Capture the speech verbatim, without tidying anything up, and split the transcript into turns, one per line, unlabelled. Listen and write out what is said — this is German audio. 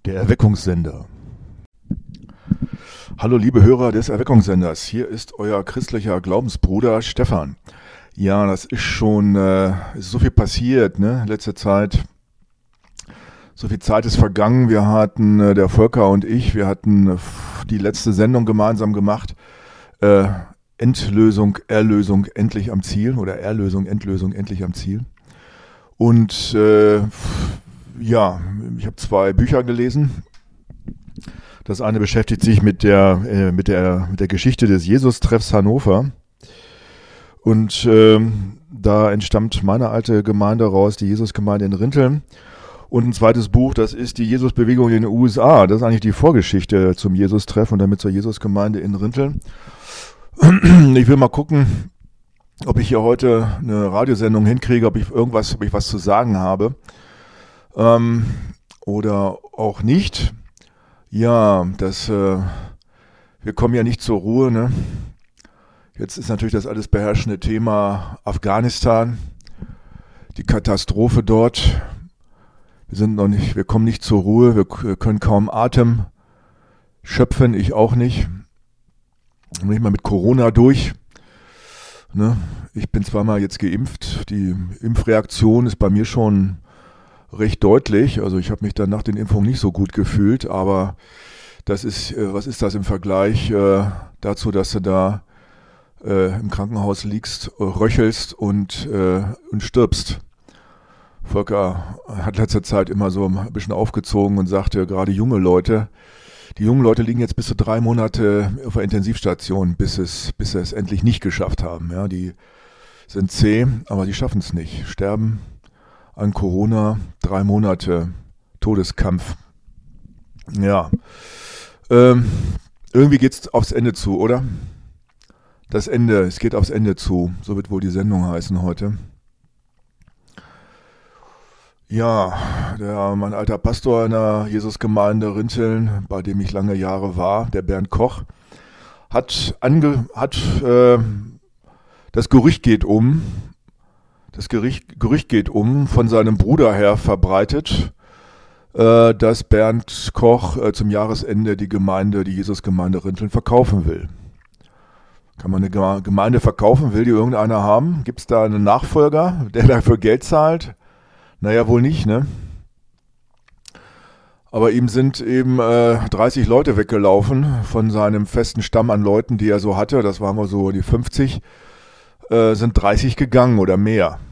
Der Erweckungssender. Hallo liebe Hörer des Erweckungssenders, hier ist euer christlicher Glaubensbruder Stefan. Ja, das ist schon äh, ist so viel passiert, ne, letzte Zeit. So viel Zeit ist vergangen. Wir hatten, äh, der Volker und ich, wir hatten äh, die letzte Sendung gemeinsam gemacht. Äh, Endlösung, Erlösung, endlich am Ziel. Oder Erlösung, Endlösung, endlich am Ziel. Und äh, ja, ich habe zwei Bücher gelesen. Das eine beschäftigt sich mit der, äh, mit der, mit der Geschichte des Jesus-Treffs Hannover. Und äh, da entstammt meine alte Gemeinde raus, die Jesusgemeinde in Rinteln. Und ein zweites Buch, das ist die Jesus-Bewegung in den U S A. Das ist eigentlich die Vorgeschichte zum Jesus-Treff und damit zur Jesusgemeinde in Rinteln. Ich will mal gucken, ob ich hier heute eine Radiosendung hinkriege, ob ich irgendwas, ob ich was zu sagen habe. Ähm, oder auch nicht. Ja, das, äh, wir kommen ja nicht zur Ruhe, ne? Jetzt ist natürlich das alles beherrschende Thema Afghanistan, die Katastrophe dort. Wir sind noch nicht, wir kommen nicht zur Ruhe, wir können kaum Atem schöpfen, ich auch nicht. Nicht mal mit Corona durch. Ne? Ich bin zweimal jetzt geimpft, die Impfreaktion ist bei mir schon recht deutlich. Also ich habe mich dann nach den Impfungen nicht so gut gefühlt, aber das ist, was ist das im Vergleich äh, dazu, dass du da äh, im Krankenhaus liegst, röchelst und, äh, und stirbst. Volker hat letzter Zeit immer so ein bisschen aufgezogen und sagte, gerade junge Leute, die jungen Leute liegen jetzt bis zu drei Monate auf der Intensivstation, bis es, bis sie es endlich nicht geschafft haben. Ja, die sind zäh, aber die schaffen es nicht, sterben an Corona, drei Monate Todeskampf. Ja, ähm, irgendwie geht's aufs Ende zu, oder? Das Ende, es geht aufs Ende zu, so wird wohl die Sendung heißen heute. Ja, der, mein alter Pastor in der Jesusgemeinde Rinteln, bei dem ich lange Jahre war, der Bernd Koch, hat, ange, hat äh, das Gerücht geht um, Das Gerücht, Gerücht geht um, von seinem Bruder her verbreitet, äh, dass Bernd Koch äh, zum Jahresende die Gemeinde, die Jesusgemeinde Rinteln verkaufen will. Kann man eine Gemeinde verkaufen? Will die irgendeiner haben? Gibt es da einen Nachfolger, der dafür Geld zahlt? Naja, wohl nicht, ne? Aber ihm sind eben äh, dreißig Leute weggelaufen von seinem festen Stamm an Leuten, die er so hatte. Das waren wir so die fünfzig. Sind dreißig gegangen oder mehr.